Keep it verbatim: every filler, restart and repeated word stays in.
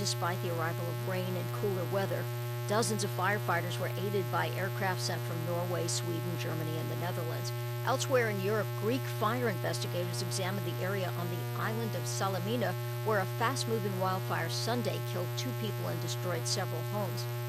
Despite the arrival of rain and cooler weather, dozens of firefighters were aided by aircraft sent from Norway, Sweden, Germany, and the Netherlands. Elsewhere in Europe, Greek fire investigators examined the area on the island of Salamina, where a fast-moving wildfire Sunday killed two people and destroyed several homes.